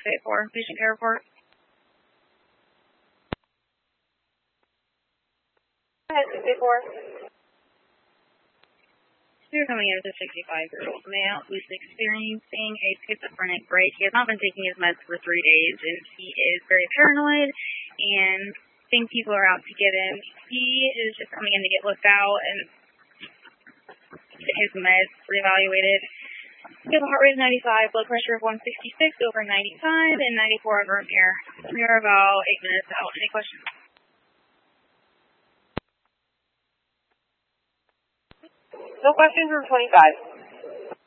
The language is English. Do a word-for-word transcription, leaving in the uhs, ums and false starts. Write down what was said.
eight four, patient care report. Go ahead, six eight four. You're coming in as a sixty-five-year-old male who's experiencing a schizophrenic break. He has not been taking his meds for three days, and he is very paranoid and thinks people are out to get him. He is just coming in to get looked out and get his meds reevaluated. He has a heart rate of ninety-five, blood pressure of one sixty-six over ninety-five, and ninety-four over room air. We are about eight minutes out. Any questions? No questions from twenty-five.